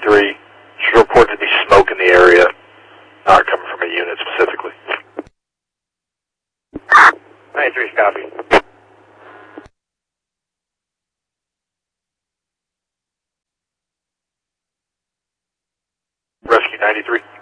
93. Should report to be smoke in the area, not coming from a unit specifically. 93's copy. Rescue 93.